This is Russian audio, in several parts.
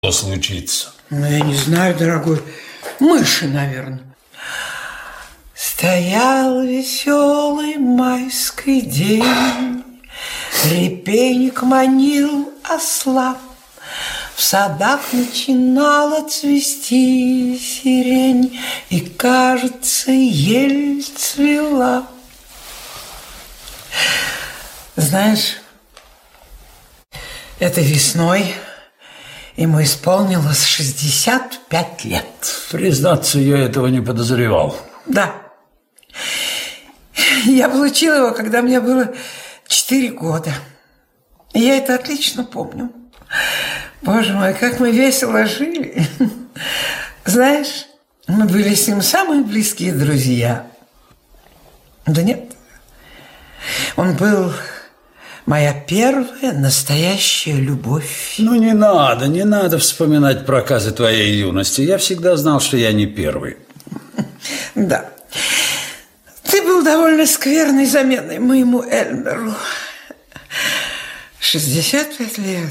Что случится? Ну, я не знаю, дорогой. Мыши, наверное. Стоял веселый майский день, репейник манил осла, в садах начинала цвести сирень, и, кажется, ель цвела. Знаешь, этой весной ему исполнилось 65 лет. Признаться, я этого не подозревал. Да. Я получила его, когда мне было 4 года. И я это отлично помню. Боже мой, как мы весело жили. Знаешь, мы были с ним самые близкие друзья. Да нет. Он был моя первая настоящая любовь. Ну, не надо вспоминать проказы твоей юности. Я всегда знал, что я не первый. Да. Ты был довольно скверной заменой моему Эльмеру. 65 лет.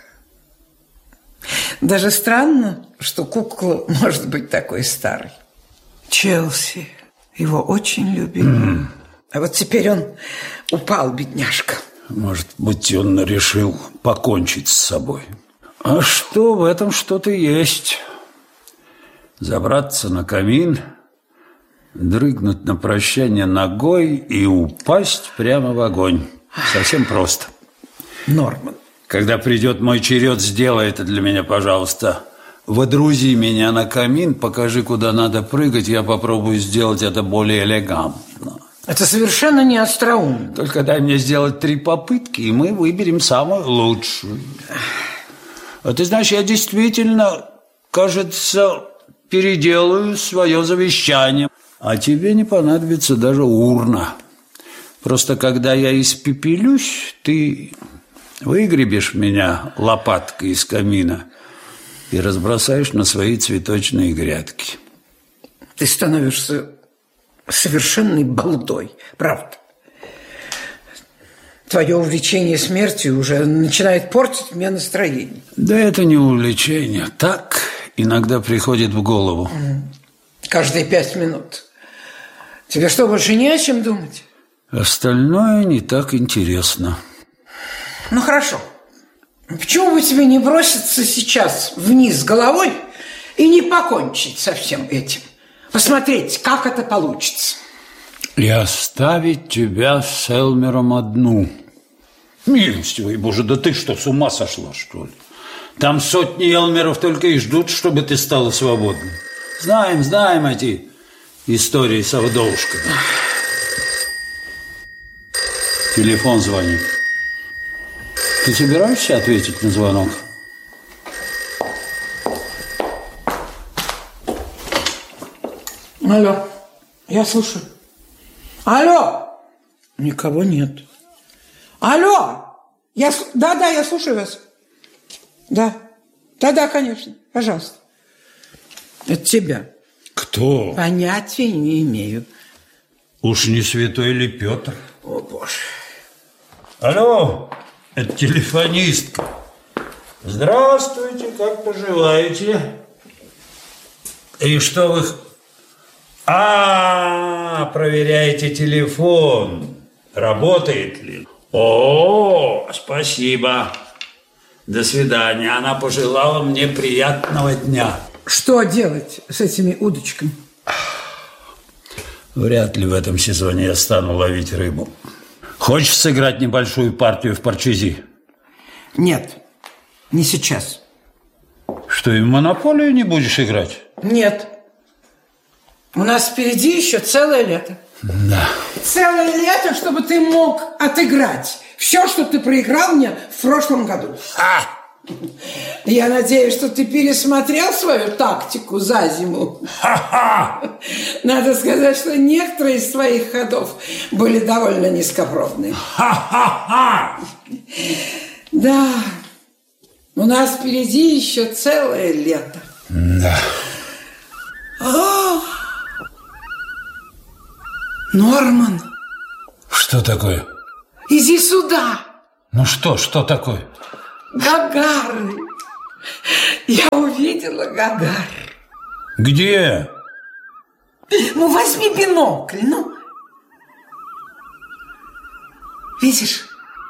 Даже странно, что кукла может быть такой старой. Челси его очень любил. А вот теперь он упал, бедняжка. Может быть, он решил покончить с собой. А что, в этом что-то есть. Забраться на камин, дрыгнуть на прощание ногой и упасть прямо в огонь. Совсем просто. Норман. Когда придет мой черед, сделай это для меня, пожалуйста. Водрузи меня на камин, покажи, куда надо прыгать, я попробую сделать это более элегантно. Это совершенно не остроумно. Только дай мне сделать 3 попытки, и мы выберем самую лучшую. А ты знаешь, я действительно, кажется, переделаю свое завещание. А тебе не понадобится даже урна. Просто когда я испепелюсь, ты выгребешь меня лопаткой из камина и разбросаешь на свои цветочные грядки. Ты становишься совершенной балдой, правда. Твое увлечение смертью уже начинает портить мне настроение. Да это не увлечение. Так иногда приходит в голову. Каждые 5 минут. Тебе что, больше не о чем думать? Остальное не так интересно. Ну, хорошо. Почему бы тебе не броситься сейчас вниз головой и не покончить со всем этим? Посмотреть, как это получится. И оставить тебя с Элмером одну. Милостивый Боже, да ты что, с ума сошла, что ли? Там сотни Элмеров только и ждут, чтобы ты стала свободной. Знаем эти истории с вдовушками. Телефон звонит. Ты собираешься ответить на звонок? Алло, я слушаю. Алло, никого нет. Алло, да, я слушаю вас. Да, конечно, пожалуйста. Это тебя. Кто? Понятия не имею. Уж не святой ли Петр? О, Боже. Алло, это телефонистка. Здравствуйте, как поживаете? И что вы... проверяете телефон. Работает ли? О, спасибо. До свидания. Она пожелала мне приятного дня. Что делать с этими удочками? Вряд ли в этом сезоне я стану ловить рыбу. Хочешь сыграть небольшую партию в парчези? Нет, не сейчас. Что, и в монополию не будешь играть? Нет. У нас впереди еще целое лето. Да. Целое лето, чтобы ты мог отыграть все, что ты проиграл мне в прошлом году. Я надеюсь, что ты пересмотрел свою тактику за зиму. Надо сказать, что некоторые из твоих ходов были довольно низкопробные. Да, у нас впереди еще целое лето. Да. Норман. Что такое? Иди сюда. Ну что такое? Гагарин. Я увидела Гагар. Где? Ну, возьми бинокль, ну. Видишь?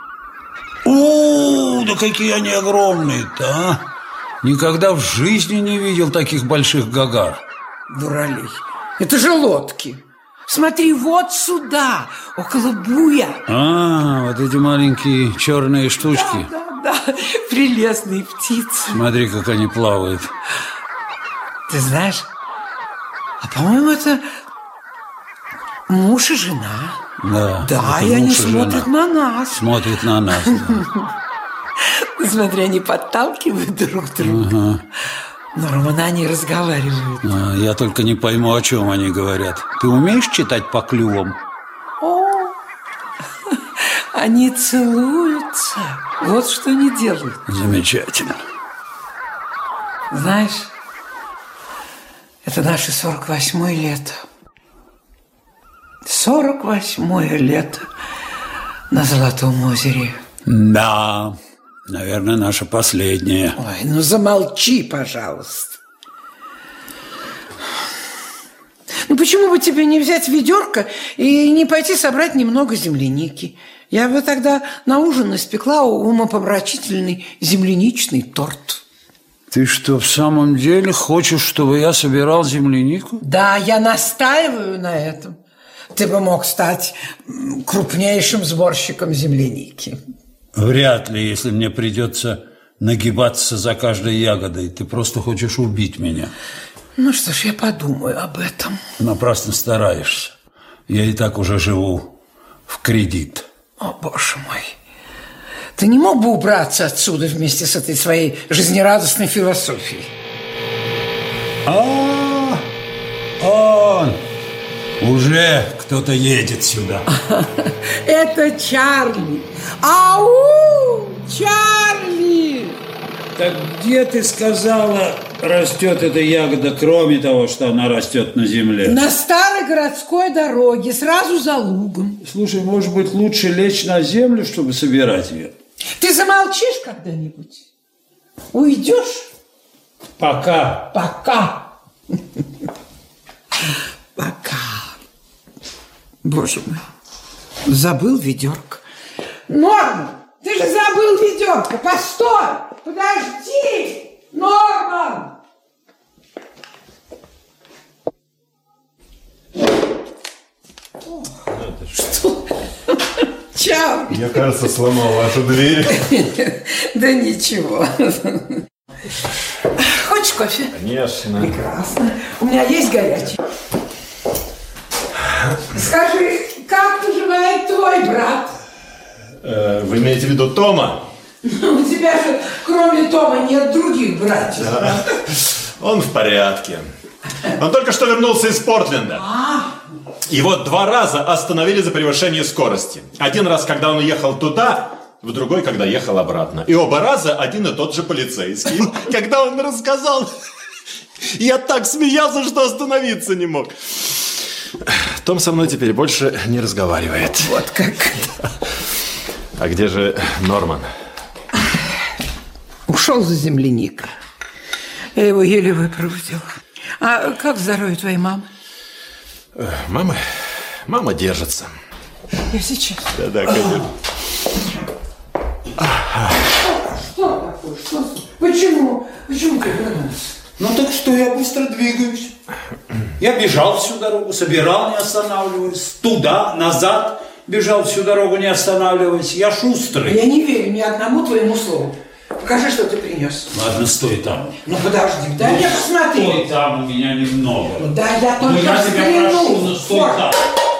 О, да какие они огромные-то, а! Никогда в жизни не видел таких больших гагар. Дуралей, это же лодки. Смотри, вот сюда, около буя. А, вот эти маленькие черные штучки. Да, прелестные птицы. Смотри, как они плавают. Ты знаешь, а по-моему, это муж и жена. Да, и они смотрят на нас. Смотрят на нас, да. Смотри, они подталкивают друг друга. Ага. Нормально они разговаривают. Я только не пойму, о чем они говорят. Ты умеешь читать по клювам? О, они целуются. Вот что они делают. Замечательно. Знаешь, это наше 48-е лето. 48-е лето на Золотом озере. Да, наверное, наше последнее. Ой, ну замолчи, пожалуйста. Ну почему бы тебе не взять ведерко и не пойти собрать немного земляники? Я бы тогда на ужин испекла умопомрачительный земляничный торт. Ты что, в самом деле хочешь, чтобы я собирал землянику? Да, я настаиваю на этом. Ты бы мог стать крупнейшим сборщиком земляники. Вряд ли, если мне придется нагибаться за каждой ягодой. Ты просто хочешь убить меня. Ну что ж, я подумаю об этом. Напрасно стараешься. Я и так уже живу в кредит. О, Боже мой. Ты не мог бы убраться отсюда вместе с этой своей жизнерадостной философией? Он! Уже кто-то едет сюда. Это Чарли. Ау! Чарли! Так где, ты сказала, растет эта ягода, кроме того, что она растет на земле? На старой городской дороге, сразу за лугом. Слушай, может быть, лучше лечь на землю, чтобы собирать ее? Ты замолчишь когда-нибудь? Уйдешь? Пока. Пока. Пока. Боже мой, забыл ведерко. Норман, ты же забыл ведерко. Постой, подожди, Норман. Что? Чао. Я, кажется, сломал вашу дверь. Да ничего. Хочешь кофе? Конечно. Прекрасно. У меня есть горячий. Скажи, как поживает твой брат? Вы имеете в виду Тома? У тебя же, кроме Тома, нет других братьев. Да. Он в порядке. Он только что вернулся из Портленда. Его 2 раза остановили за превышение скорости. 1 раз, когда он ехал туда, в другой, когда ехал обратно. И оба раза один и тот же полицейский. Когда он рассказал, я так смеялся, что остановиться не мог. Том со мной теперь больше не разговаривает. Вот как. А где же Норман? Ушел за земляникой. Я его еле выпроводила. А как здоровье твоей мамы? Мама держится. Я сейчас. Да, конечно. Что такое? Что? Почему? Почему ты вернулся? Ну так что, я быстро двигаюсь. Я бежал всю дорогу, собирал, не останавливаясь. Туда, назад бежал всю дорогу, не останавливаясь. Я шустрый. Я не верю ни одному твоему слову. Покажи, что ты принес. Ладно, стой там. Ну подожди, дай я посмотрю. Стой там, у меня немного. Ну, да, я только я тебя прошу, ну стой Вот. там.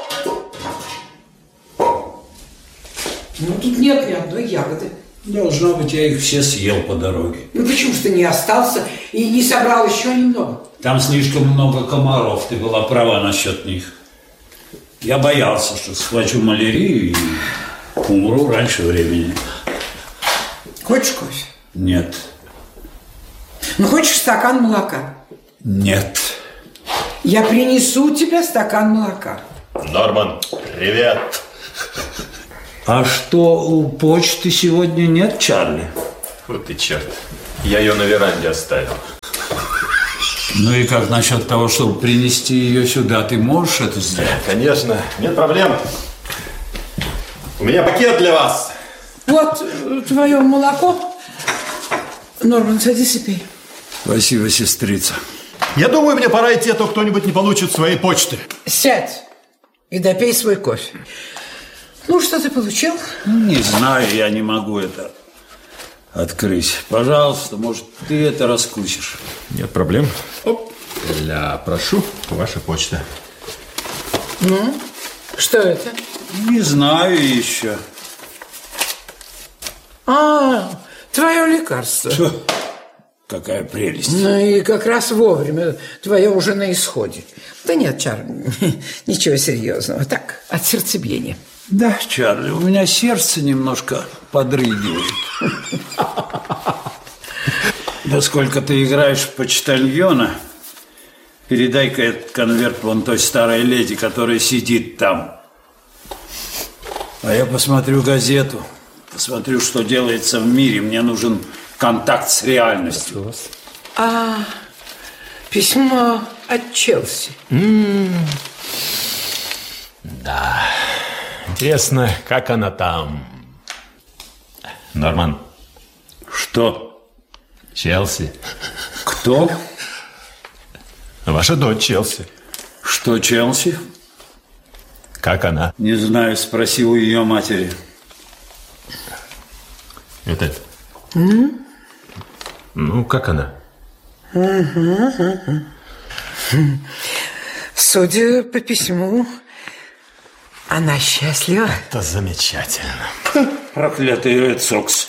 Ну тут нет ни одной ягоды. Должно быть, я их все съел по дороге. Ну почему же ты не остался и не собрал еще немного? Там слишком много комаров, ты была права насчет них. Я боялся, что схвачу малярию и умру раньше времени. Хочешь кофе? Нет. Ну хочешь стакан молока? Нет. Я принесу тебе стакан молока. Норман, привет. А что, у почты сегодня нет, Чарли? Вот ты черт. Я ее на веранде оставил. Ну и как насчет того, чтобы принести ее сюда? Ты можешь это сделать? Конечно, нет проблем. У меня пакет для вас. Вот твое молоко. Норман, садись и пей. Спасибо, сестрица. Я думаю, мне пора идти, а то кто-нибудь не получит своей почты. Сядь и допей свой кофе. Ну, что ты получил? Не знаю, я не могу это открыть. Пожалуйста, может, ты это раскусишь. Нет проблем. Оп. Прошу, ваша почта. Ну, что это? Не знаю еще. Твое лекарство. Какая прелесть. Ну и как раз вовремя. Твое уже на исходе. Да нет, Чарли, ничего серьезного. Так, от сердцебиения. Да, Чарли, у меня сердце немножко подрыгивает. Да сколько ты играешь в почтальона, передай-ка этот конверт вон той старой леди, которая сидит там. А я посмотрю газету, посмотрю, что делается в мире. Мне нужен контакт с реальностью. Письмо от Челси. Да. Интересно, как она там? Норман. Что? Челси. Кто? Ваша дочь Челси. Что Челси? Как она? Не знаю, спросил у ее матери. Это... Ну, как она? Судя по письму, она счастлива. Это замечательно. Проклятый Ред Сокс.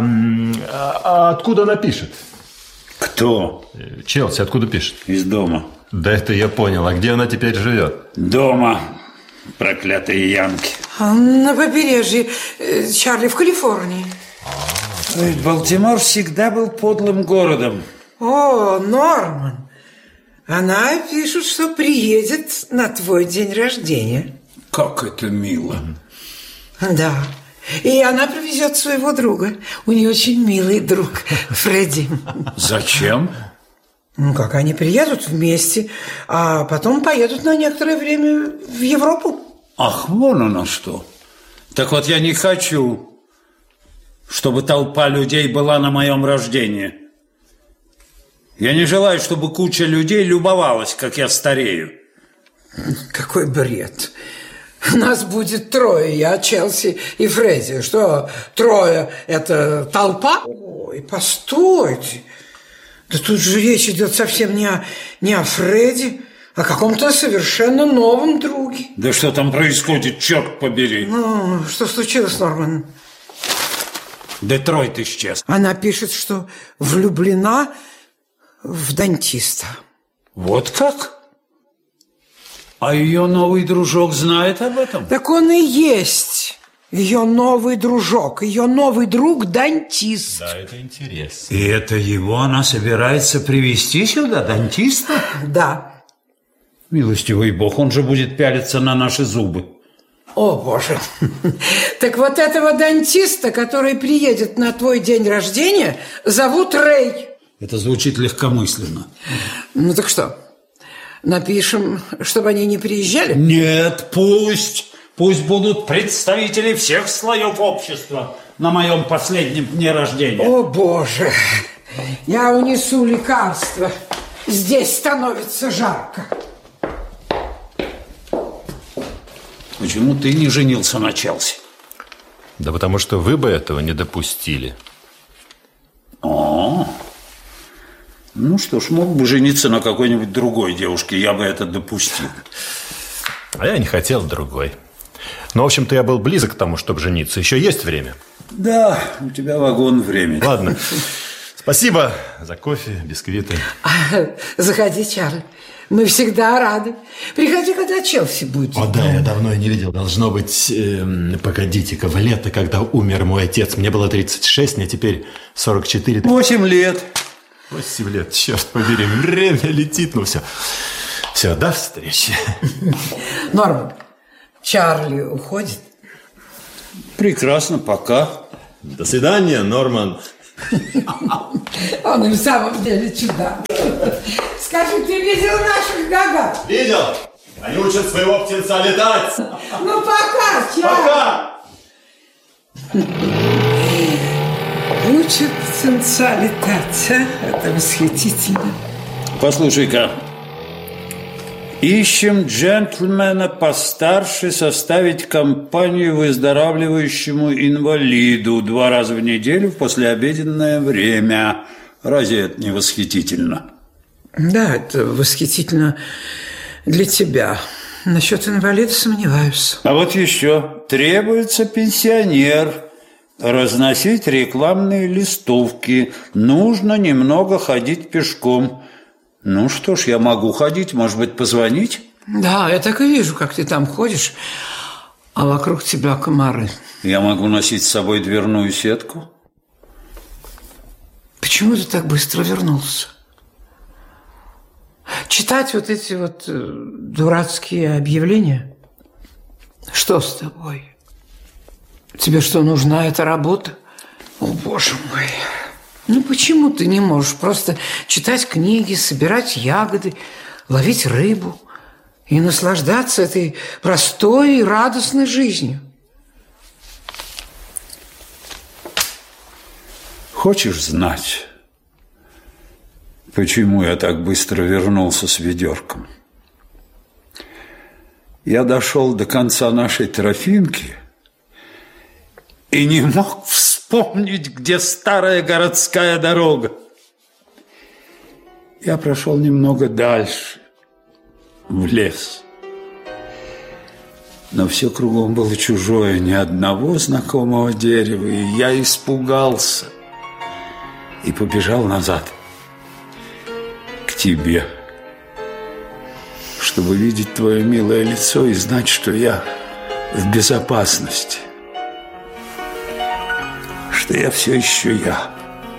А откуда она пишет? Кто? Челси откуда пишет? Из дома. Да это я понял. А где она теперь живет? Дома. Проклятые янки. На побережье, Чарли, в Калифорнии. Балтимор всегда был подлым городом. О, Норман. Она пишет, что приедет на твой день рождения. Как это мило. Да. И она привезет своего друга. У нее очень милый друг, Фредди. Зачем? Ну, как они приедут вместе, а потом поедут на некоторое время в Европу. Ах, вон оно что. Так вот я не хочу, чтобы толпа людей была на моем рождении. Я не желаю, чтобы куча людей любовалась, как я старею. Какой бред. Нас будет трое, я, Челси и Фредди. Что, трое – это толпа? Ой, постойте. Да тут же речь идет совсем не о Фредди, а о каком-то совершенно новом друге. Да что там происходит, черт побери? Ну, что случилось, Норман? Детройт исчез. Она пишет, что влюблена в дантиста. Вот как? А ее новый дружок знает об этом? Так он и есть ее новый дружок, ее новый друг дантист. Да, это интересно. И это его она собирается привезти сюда, дантиста? Да. Милостивый бог, он же будет пялиться на наши зубы. О, Боже. Так вот этого дантиста, который приедет на твой день рождения, зовут Рэй. Это звучит легкомысленно. Ну так что, напишем, чтобы они не приезжали? Нет, пусть будут представители всех слоев общества на моем последнем дне рождения. О, Боже, я унесу лекарство. Здесь становится жарко. Почему ты не женился на Челси? Да потому что вы бы этого не допустили. Ну что ж, мог бы жениться на какой-нибудь другой девушке, я бы это допустил. А я не хотел другой. Но, в общем-то, я был близок к тому, чтобы жениться. Еще есть время? Да, у тебя вагон времени. Ладно. Спасибо за кофе, бисквиты. Заходи, Чарли. Мы всегда рады. Приходи, когда Челси будет. О, да, я давно не видел. Должно быть, погодите-ка, в лето, когда умер мой отец. Мне было 36, мне теперь 44. 8 лет. 8 лет, черт побери, время летит. Ну все, все, до встречи. Норман, Чарли уходит? Прекрасно, пока. До свидания, Норман. Он и в самом деле чудак. Скажи, ты видел наших гагар? Видел? Они учат своего птенца летать. Ну пока, Пока! Учат птенца летать, а? Это восхитительно. Послушай-ка, ищем джентльмена постарше составить компанию выздоравливающему инвалиду 2 раза в неделю в послеобеденное время. Разве это не восхитительно? Да, это восхитительно для тебя. Насчет инвалида сомневаюсь. А вот еще требуется пенсионер. Разносить рекламные листовки. Нужно немного ходить пешком. Ну что ж, я могу ходить, может быть, позвонить? Да, я так и вижу, как ты там ходишь, а вокруг тебя комары. Я могу носить с собой дверную сетку. Почему ты так быстро вернулся? Читать вот эти вот дурацкие объявления? Что с тобой? Тебе что, нужна эта работа? О, Боже мой. Ну, почему ты не можешь просто читать книги, собирать ягоды, ловить рыбу и наслаждаться этой простой и радостной жизнью? Хочешь знать, почему я так быстро вернулся с ведерком? Я дошел до конца нашей тропинки и не мог вспомнить, где старая городская дорога. Я прошел немного дальше, в лес. Но все кругом было чужое, ни одного знакомого дерева, и я испугался и побежал назад, к тебе, чтобы видеть твое милое лицо и знать, что я в безопасности, что я все еще я.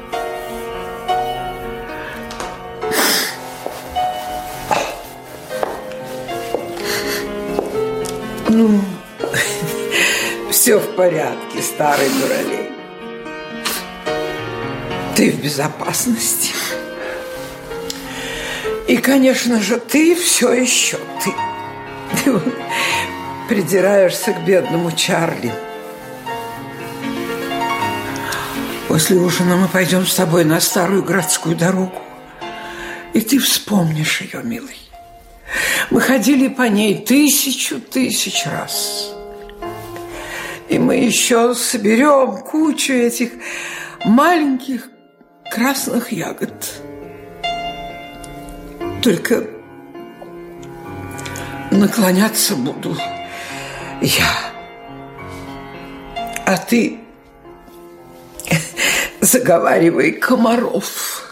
Ну, все в порядке, старый дуралей. Ты в безопасности. И, конечно же, ты все еще ты. Ты вот придираешься к бедному Чарли. После ужина мы пойдем с тобой на старую городскую дорогу. И ты вспомнишь ее, милый. Мы ходили по ней 1000 раз. И мы еще соберем кучу этих маленьких красных ягод. Только наклоняться буду я. А ты заговаривай комаров.